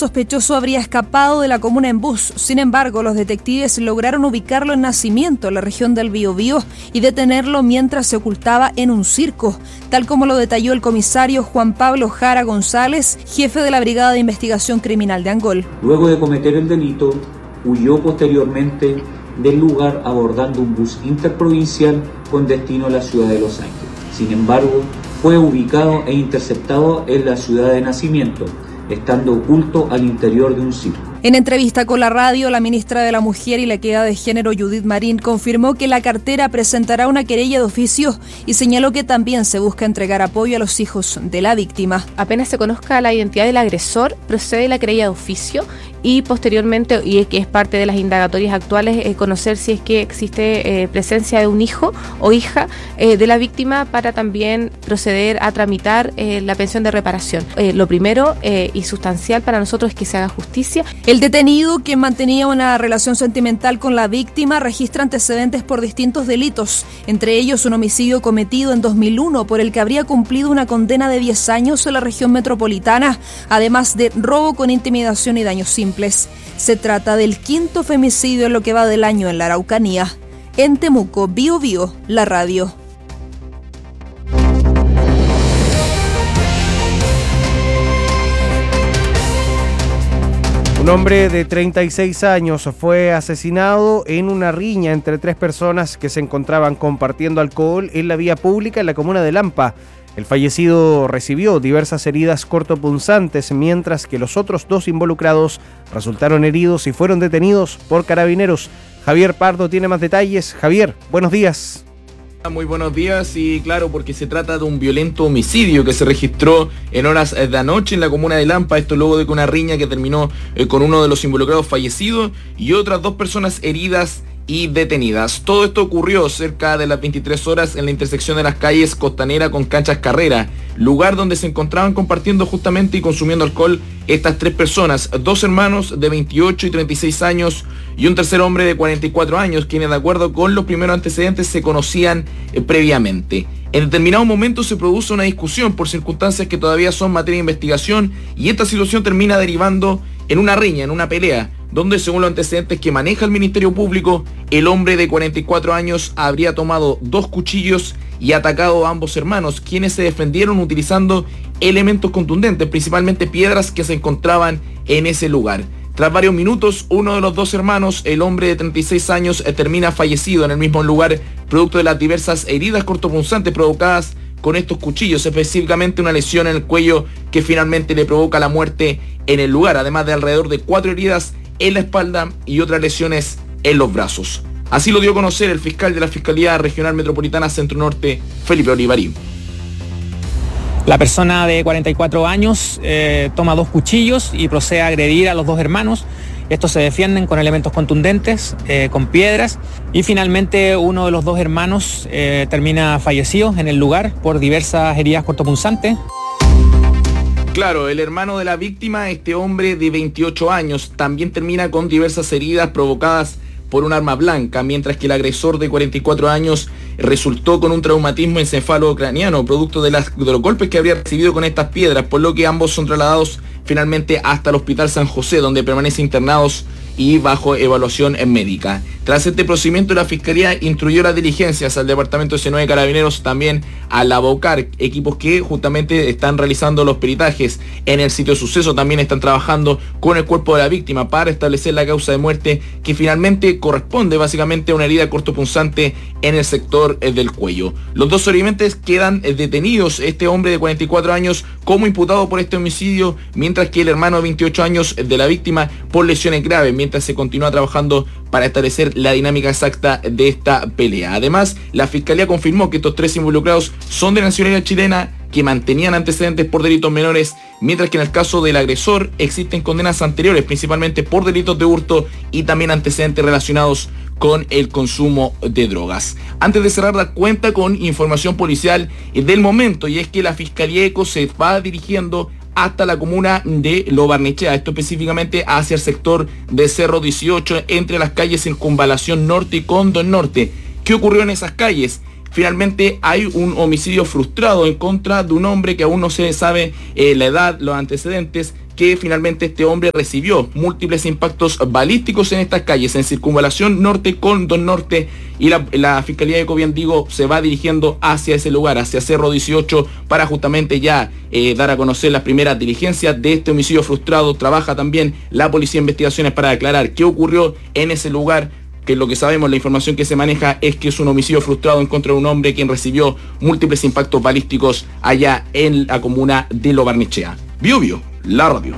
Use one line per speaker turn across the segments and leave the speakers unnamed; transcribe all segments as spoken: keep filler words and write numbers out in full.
sospechoso habría escapado de la comuna en bus. Sin embargo, los detectives lograron ubicarlo en Nacimiento, en la región del Biobío, y detenerlo mientras se ocultaba en un circo, tal como lo detalló el comisario Juan Pablo Jara González, jefe de la Brigada de Investigación Criminal de Angol.
Luego de cometer el delito, huyó posteriormente del lugar abordando un bus interprovincial con destino a la ciudad de Los Ángeles. Sin embargo, fue ubicado e interceptado en la ciudad de Nacimiento, estando oculto al interior de un circo.
En entrevista con la radio, la ministra de la Mujer y la Equidad de Género, Judith Marín, confirmó que la cartera presentará una querella de oficio y señaló que también se busca entregar apoyo a los hijos de la víctima.
Apenas se conozca la identidad del agresor, procede la querella de oficio y posteriormente, y que es parte de las indagatorias actuales, eh, conocer si es que existe eh, presencia de un hijo o hija eh, de la víctima para también proceder a tramitar eh, la pensión de reparación. Eh, lo primero eh, y sustancial para nosotros es que se haga justicia.
El detenido, quien mantenía una relación sentimental con la víctima, registra antecedentes por distintos delitos, entre ellos un homicidio cometido en dos mil uno por el que habría cumplido una condena de diez años en la región metropolitana, además de robo con intimidación y daños simples. Se trata del quinto femicidio en lo que va del año en la Araucanía. En Temuco, Biobío, la radio.
Un hombre de treinta y seis años fue asesinado en una riña entre tres personas que se encontraban compartiendo alcohol en la vía pública en la comuna de Lampa. El fallecido recibió diversas heridas cortopunzantes, mientras que los otros dos involucrados resultaron heridos y fueron detenidos por carabineros. Javier Pardo tiene más detalles. Javier, buenos días.
Muy buenos días, y claro, porque se trata de un violento homicidio que se registró en horas de anoche en la comuna de Lampa, esto luego de que una riña que terminó eh, con uno de los involucrados fallecido y otras dos personas heridas y detenidas. Todo esto ocurrió cerca de las veintitrés horas en la intersección de las calles Costanera con Canchas Carrera, lugar donde se encontraban compartiendo justamente y consumiendo alcohol estas tres personas, dos hermanos de veintiocho y treinta y seis años y un tercer hombre de cuarenta y cuatro años, quienes de acuerdo con los primeros antecedentes se conocían eh, previamente. En determinado momento se produce una discusión por circunstancias que todavía son materia de investigación, y esta situación termina derivando en una riña, en una pelea, donde según los antecedentes que maneja el Ministerio Público, el hombre de cuarenta y cuatro años habría tomado dos cuchillos y atacado a ambos hermanos, quienes se defendieron utilizando elementos contundentes, principalmente piedras que se encontraban en ese lugar. Tras varios minutos, uno de los dos hermanos, el hombre de treinta y seis años, termina fallecido en el mismo lugar, producto de las diversas heridas cortopunzantes provocadas con estos cuchillos, específicamente una lesión en el cuello que finalmente le provoca la muerte en el lugar, además de alrededor de cuatro heridas en la espalda y otras lesiones en los brazos. Así lo dio a conocer el fiscal de la Fiscalía Regional Metropolitana Centro Norte, Felipe Olivarí.
La persona de cuarenta y cuatro años eh, toma dos cuchillos y procede a agredir a los dos hermanos. Estos se defienden con elementos contundentes, eh, con piedras, y finalmente uno de los dos hermanos eh, termina fallecido en el lugar por diversas heridas cortopunzantes.
Claro, el hermano de la víctima, este hombre de veintiocho años, también termina con diversas heridas provocadas por un arma blanca, mientras que el agresor de cuarenta y cuatro años resultó con un traumatismo encefalocraniano, producto de, las, de los golpes que habría recibido con estas piedras, por lo que ambos son trasladados finalmente hasta el Hospital San José, donde permanecen internados y bajo evaluación médica. Tras este procedimiento, la Fiscalía instruyó las diligencias al Departamento C nueve de Carabineros, también a la BOCAR, equipos que justamente están realizando los peritajes en el sitio de suceso. También están trabajando con el cuerpo de la víctima para establecer la causa de muerte, que finalmente corresponde básicamente a una herida cortopunzante en el sector del cuello. Los dos sobrevivientes quedan detenidos, este hombre de cuarenta y cuatro años como imputado por este homicidio, mientras que el hermano de veintiocho años de la víctima por lesiones graves, mientras se continúa trabajando para establecer la dinámica exacta de esta pelea. Además, la Fiscalía confirmó que estos tres involucrados son de nacionalidad chilena, que mantenían antecedentes por delitos menores, mientras que en el caso del agresor existen condenas anteriores, principalmente por delitos de hurto y también antecedentes relacionados con el consumo de drogas. Antes de cerrar, la cuenta con información policial del momento, y es que la Fiscalía ECO se va dirigiendo hasta la comuna de Lo Barnechea, esto específicamente hacia el sector de Cerro dieciocho, entre las calles Circunvalación Norte y Condón Norte. ¿Qué ocurrió en esas calles? Finalmente hay un homicidio frustrado en contra de un hombre que aún no se sabe eh, la edad, los antecedentes, que que finalmente este hombre recibió múltiples impactos balísticos en estas calles, en Circunvalación Norte, Condón Norte, y la, la Fiscalía de Copiapó se va dirigiendo hacia ese lugar, hacia Cerro dieciocho, para justamente ya eh, dar a conocer las primeras diligencias de este homicidio frustrado. Trabaja también la Policía de Investigaciones para aclarar qué ocurrió en ese lugar, que lo que sabemos, la información que se maneja es que es un homicidio frustrado en contra de un hombre quien recibió múltiples impactos balísticos allá en la comuna de Lo Barnechea. Bio Bio, la radio.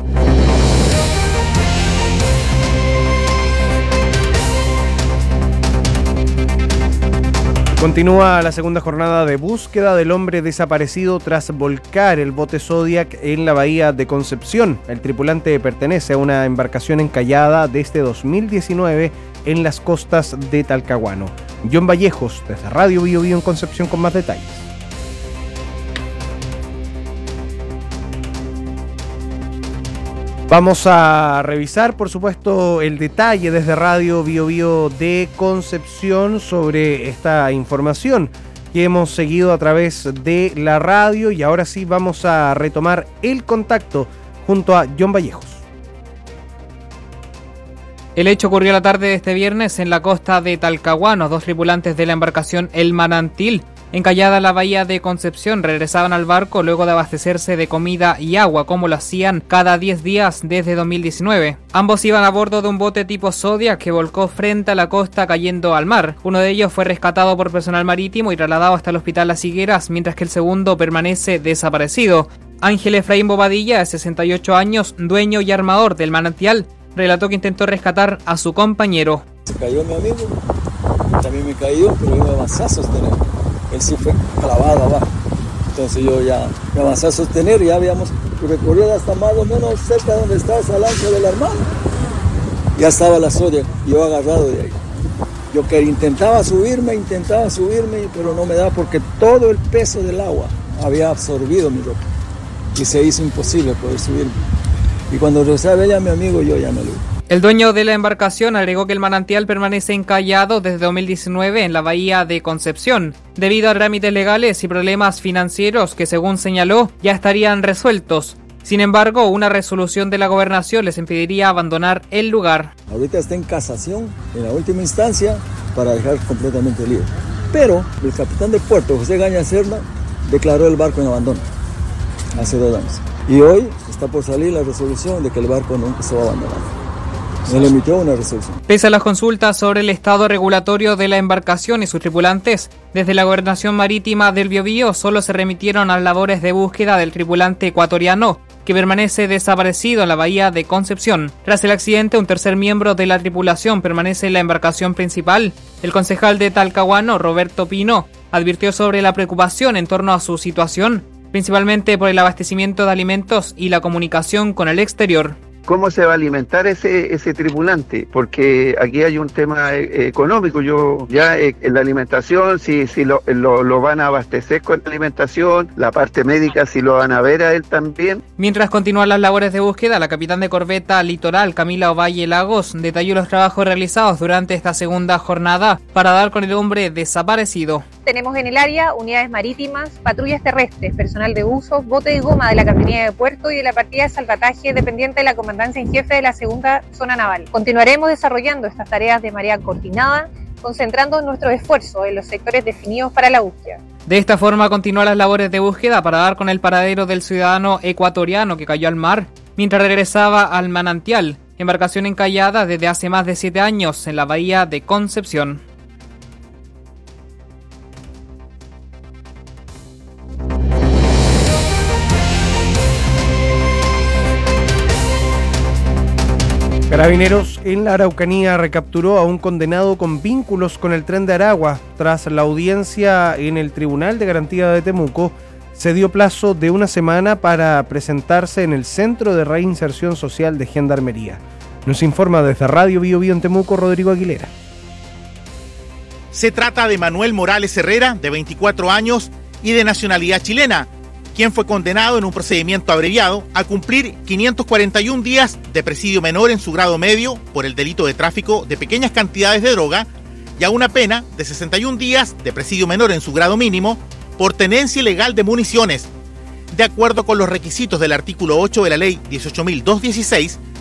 Continúa la segunda jornada de búsqueda del hombre desaparecido tras volcar el bote Zodiac en la bahía de Concepción. El tripulante pertenece a una embarcación encallada desde dos mil diecinueve en las costas de Talcahuano. John Vallejos, desde Radio Bio Bio en Concepción, con más detalles. Vamos a revisar, por supuesto, el detalle desde Radio Bio Bio de Concepción sobre esta información que hemos seguido a través de la radio, y ahora sí vamos a retomar el contacto junto a John Vallejos.
El hecho ocurrió la tarde de este viernes en la costa de Talcahuano. Dos tripulantes de la embarcación El Manantil, encallada en la bahía de Concepción, regresaban al barco luego de abastecerse de comida y agua, como lo hacían cada diez días desde dos mil diecinueve. Ambos iban a bordo de un bote tipo Zodiac que volcó frente a la costa cayendo al mar. Uno de ellos fue rescatado por personal marítimo y trasladado hasta el hospital Las Higueras, mientras que el segundo permanece desaparecido. Ángel Efraín Bobadilla, de sesenta y ocho años, dueño y armador del Manantial, relató que intentó rescatar a su compañero.
Se cayó mi amigo, también me cayó, pero yo me avancé a sostener. Él sí fue clavado abajo. Entonces yo ya me avancé a sostener y ya habíamos recorrido hasta más o menos cerca de donde está esa lancha del hermano. Ya estaba la Zodiac, yo agarrado de ahí. Yo que intentaba subirme, intentaba subirme, pero no me daba porque todo el peso del agua había absorbido mi ropa. Y se hizo imposible poder subirme. Y cuando regresé a ver a mi amigo, yo ya no lo vi.
El dueño de la embarcación agregó que el Manantial permanece encallado desde dos mil diecinueve en la bahía de Concepción, debido a trámites legales y problemas financieros que, según señaló, ya estarían resueltos. Sin embargo, una resolución de la gobernación les impediría abandonar el lugar.
Ahorita está en casación, en la última instancia, para dejar completamente libre. Pero el capitán de puerto, José Gaña Serna, declaró el barco en abandono hace dos años. Y hoy está por salir la resolución de que el barco no se va a abandonar. Se le emitió una resolución.
Pese a las consultas sobre el estado regulatorio de la embarcación y sus tripulantes, desde la Gobernación Marítima del Biobío solo se remitieron a las labores de búsqueda del tripulante ecuatoriano, que permanece desaparecido en la bahía de Concepción. Tras el accidente, un tercer miembro de la tripulación permanece en la embarcación principal. El concejal de Talcahuano, Roberto Pino, advirtió sobre la preocupación en torno a su situación, principalmente por el abastecimiento de alimentos y la comunicación con el exterior.
¿Cómo se va a alimentar ese ese tripulante? Porque aquí hay un tema eh, económico. Yo ya eh, en la alimentación, si si lo, lo, lo van a abastecer con la alimentación, la parte médica si lo van a ver a él también.
Mientras continúan las labores de búsqueda, la capitán de corbeta Litoral, Camila Ovalle Lagos, detalló los trabajos realizados durante esta segunda jornada para dar con el hombre desaparecido.
Tenemos en el área unidades marítimas, patrullas terrestres, personal de uso, bote de goma de la Capitanía de Puerto y de la partida de salvataje dependiente de la Comandancia en Jefe de la Segunda Zona Naval. Continuaremos desarrollando estas tareas de manera coordinada, concentrando nuestros esfuerzos en los sectores definidos para la búsqueda.
De esta forma continúan las labores de búsqueda para dar con el paradero del ciudadano ecuatoriano que cayó al mar mientras regresaba al Manantial, embarcación encallada desde hace más de siete años en la bahía de Concepción.
Carabineros en la Araucanía recapturó a un condenado con vínculos con el Tren de Aragua. Tras la audiencia en el Tribunal de Garantía de Temuco, se dio plazo de una semana para presentarse en el Centro de Reinserción Social de Gendarmería. Nos informa desde Radio Bio Bio en Temuco, Rodrigo Aguilera.
Se trata de Manuel Morales Herrera, de veinticuatro años y de nacionalidad chilena, quien fue condenado en un procedimiento abreviado a cumplir quinientos cuarenta y un días de presidio menor en su grado medio por el delito de tráfico de pequeñas cantidades de droga y a una pena de sesenta y un días de presidio menor en su grado mínimo por tenencia ilegal de municiones. de acuerdo con los requisitos del artículo ocho de la ley dieciocho mil doscientos dieciséis,